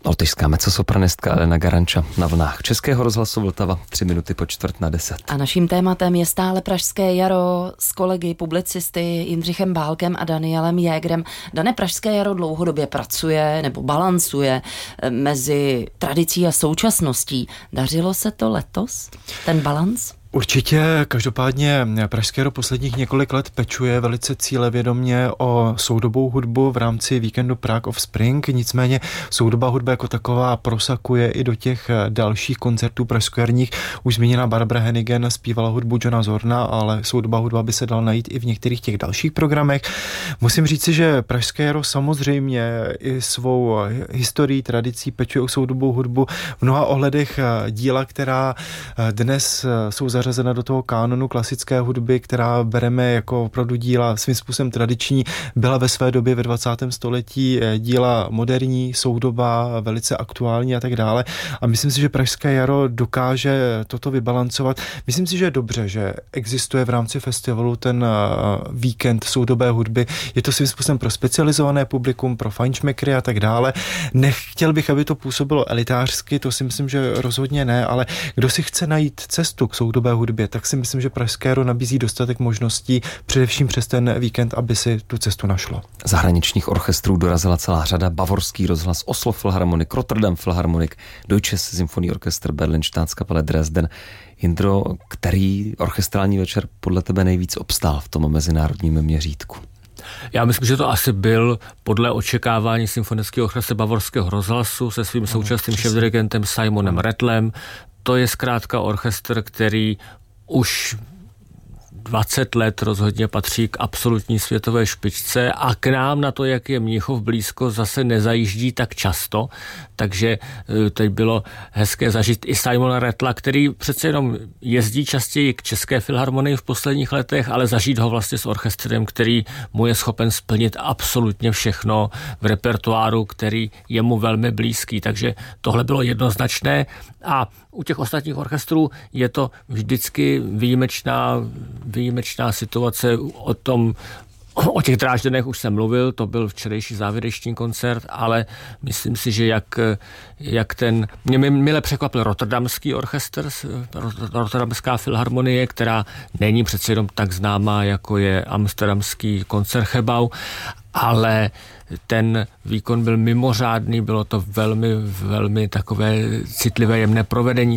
Lotyšská mezzosopranistka Elena Garanča na vlnách Českého rozhlasu Vltava 3 minuty po 9:45. A naším tématem je stále Pražské jaro s kolegy publicisty Jindřichem Bálkem a Danielem Jägrem. Dane, Pražské jaro dlouhodobě pracuje nebo balancuje mezi tradicí a současností. Dařilo se to letos, ten balanc? Určitě, každopádně Pražské jaro posledních několik let pečuje velice cílevědomě o soudobou hudbu v rámci víkendu Prague of Spring, nicméně soudobá hudba jako taková prosakuje i do těch dalších koncertů pražskojarních. Už zmíněná Barbara Hennigan zpívala hudbu Johna Zorna, ale soudobá hudba by se dala najít i v některých těch dalších programech. Musím říci, že Pražské jaro samozřejmě i svou historií, tradicí pečuje o soudobou hudbu. V mnoha ohledech díla, která dnes jsou zařazena do toho kánonu klasické hudby, která bereme jako opravdu díla svým způsobem tradiční, byla ve své době ve 20. století díla moderní, soudobá, velice aktuální a tak dále. A myslím si, že Pražské jaro dokáže toto vybalancovat. Myslím si, že je dobře, že existuje v rámci festivalu ten víkend soudobé hudby. Je to svým způsobem pro specializované publikum, pro fajnšmekry a tak dále. Nechtěl bych, aby to působilo elitářsky, to si myslím, že rozhodně ne, ale kdo si chce najít cestu k soudobé hudbě, tak si myslím, že Pražské jaro nabízí dostatek možností, především přes ten víkend, aby si tu cestu našlo. Zahraničních orchestrů dorazila celá řada: Bavorský rozhlas, Oslo Philharmonic, Rotterdam Philharmonic, Deutsches Symfonieorchester, Berlin, Staatskapelle Dresden. Jindro, který orchestrální večer podle tebe nejvíc obstál v tom mezinárodním měřítku? Já myslím, že to asi byl podle očekávání symfonického orchestru Bavorského rozhlasu se svým současným šéfdirigentem Simonem Rattlem. To je zkrátka orchestr, který už 20 let rozhodně patří k absolutní světové špičce a k nám na to, jak je Mnichov blízko, zase nezajíždí tak často, takže teď bylo hezké zažít i Simona Rattla, který přece jenom jezdí častěji k České filharmonii v posledních letech, ale zažít ho vlastně s orchestrem, který mu je schopen splnit absolutně všechno v repertoáru, který je mu velmi blízký, takže tohle bylo jednoznačné. A u těch ostatních orchestrů je to vždycky výjimečná situace. O těch Drážďanech už jsem mluvil, to byl včerejší závěrečný koncert, ale myslím si, že mě mile překvapil rotterdamský orchestr, rotterdamská filharmonie, která není přece jenom tak známá, jako je amsterdamský Concertgebouw, ale ten výkon byl mimořádný, bylo to velmi, velmi takové citlivé, jemné provedení,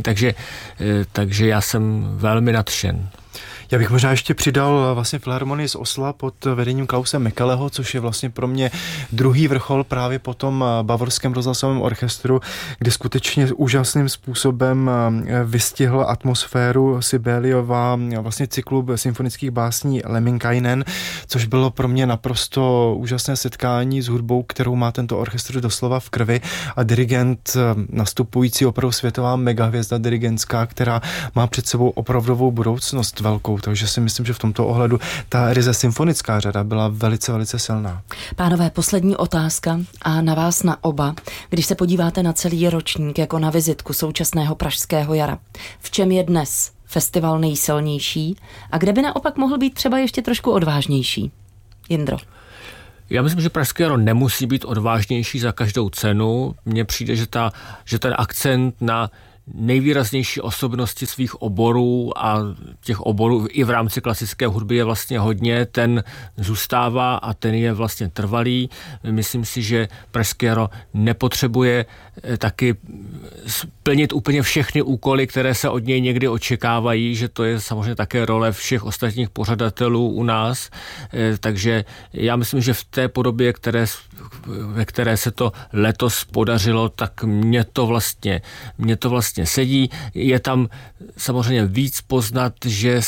takže já jsem velmi nadšen. Já bych možná ještě přidal vlastně filharmonii z Osla pod vedením Klause Mekeleho, což je vlastně pro mě druhý vrchol právě po tom bavorském rozhlasovém orchestru, kde skutečně úžasným způsobem vystihl atmosféru Sibeliova vlastně cyklu symfonických básní Lemminkainen, což bylo pro mě naprosto úžasné setkání s hudbou, kterou má tento orchestr doslova v krvi, a dirigent, nastupující opravdu světová megahvězda dirigentská, která má před sebou opravdovou budoucnost velkou. Takže si myslím, že v tomto ohledu ta ryze symfonická řada byla velice, velice silná. Pánové, poslední otázka a na vás na oba. Když se podíváte na celý ročník jako na vizitku současného Pražského jara, v čem je dnes festival nejsilnější a kde by naopak mohl být třeba ještě trošku odvážnější? Jindro. Já myslím, že Pražské jaro nemusí být odvážnější za každou cenu. Mně přijde, že ten akcent na nejvýraznější osobnosti svých oborů, a těch oborů i v rámci klasické hudby je vlastně hodně, ten zůstává a ten je vlastně trvalý. Myslím si, že Pražské jaro nepotřebuje taky splnit úplně všechny úkoly, které se od něj někdy očekávají, že to je samozřejmě také role všech ostatních pořadatelů u nás. Takže já myslím, že v té podobě, ve které se to letos podařilo, tak mě to vlastně sedí. Je tam samozřejmě víc poznat, že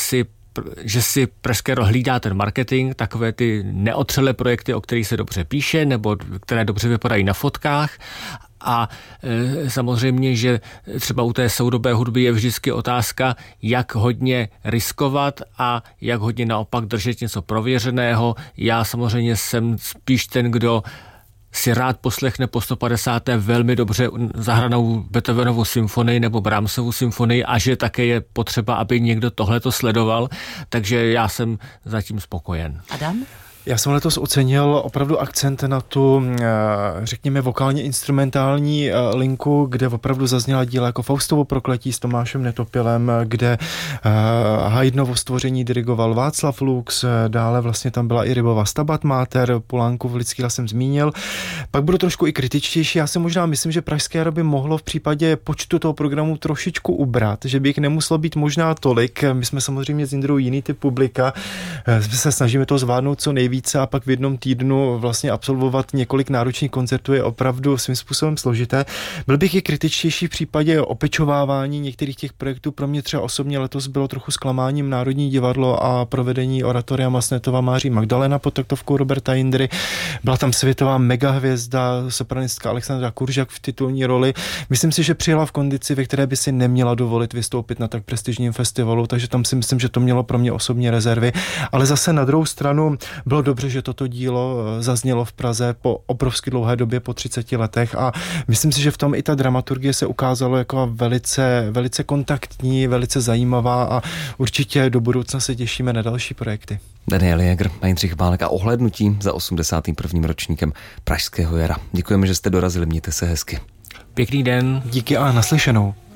si Pražské jaro hlídá ten marketing, takové ty neotřelé projekty, o kterých se dobře píše, nebo které dobře vypadají na fotkách. A samozřejmě, že třeba u té soudobé hudby je vždycky otázka, jak hodně riskovat a jak hodně naopak držet něco prověřeného. Já samozřejmě jsem spíš ten, kdo si rád poslechne po 150. velmi dobře zahranou Beethovenovou symfonii nebo Brahmsovu symfonii a že také je potřeba, aby někdo tohleto sledoval, takže já jsem zatím spokojen. Adam? Já jsem letos ocenil opravdu akcent na tu, řekněme, vokálně instrumentální linku, kde opravdu zazněla díla jako Faustovo prokletí s Tomášem Netopilem, kde Haydnovo Stvoření dirigoval Václav Lux, dále vlastně tam byla i Rybova Stabat Mater, Polánkův Lidský hlas jsem zmínil. Pak budu trošku i kritičtější, já si možná myslím, že Pražské jaro by mohlo v případě počtu toho programu trošičku ubrat, že by jich nemuselo být možná tolik. My jsme samozřejmě s Jindrou jiný typ publika, se snažíme to zvládnout co nejvíce a pak v jednom týdnu vlastně absolvovat několik náročných koncertů je opravdu svým způsobem složité. Byl bych i kritičtější v případě opečovávání některých těch projektů. Pro mě třeba osobně letos bylo trochu zklamáním Národní divadlo a provedení oratoria Masnetova Máří Magdalena pod taktovkou Roberta Jindry. Byla tam světová megahvězda, sopranistka Alexandra Kuržak v titulní roli. Myslím si, že přijela v kondici, ve které by si neměla dovolit vystoupit na tak prestižním festivalu, takže tam si myslím, že to mělo pro mě osobní rezervy. Ale zase na druhou stranu bylo dobře, že toto dílo zaznělo v Praze po obrovsky dlouhé době, po 30 letech a myslím si, že v tom i ta dramaturgie se ukázalo jako velice kontaktní, velice zajímavá a určitě do budoucna se těšíme na další projekty. Daniel Jäger a Jindřich Bálek a ohlédnutí za 81. ročníkem Pražského jara. Děkujeme, že jste dorazili, mějte se hezky. Pěkný den. Díky a naslyšenou.